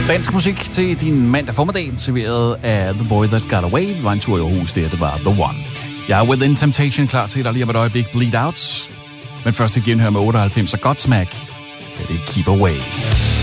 Dansk musik til din mandag formiddag, serveret af The Boy That Got Away. Vi var en tur i Aarhus, det var The One. Jeg er Within Temptation klar til dig lige om et øjeblik. Bleed Out. Men først et genhør med 98 og Godsmack. Det er Keep Away.